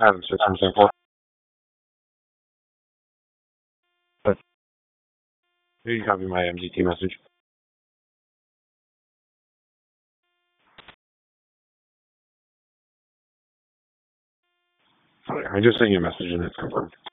Adam Systems Info. But you copy my MGT message. I just sent you a message and it's confirmed.